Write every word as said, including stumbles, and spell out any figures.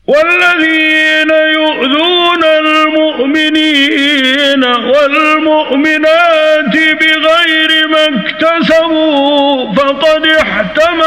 والذين يؤذون المؤمنين والمؤمنات بغير ما اكتسبوا فقد احتملوا